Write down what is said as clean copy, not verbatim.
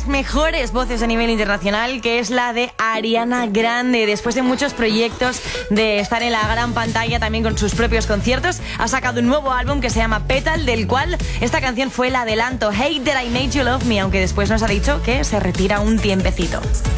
las mejores voces a nivel internacional, que es la de Ariana Grande. Después de muchos proyectos, de estar en la gran pantalla también con sus propios conciertos, ha sacado un nuevo álbum que se llama Petal, del cual esta canción fue el adelanto, Hate That I Made You Love Me, aunque después nos ha dicho que se retira un tiempecito.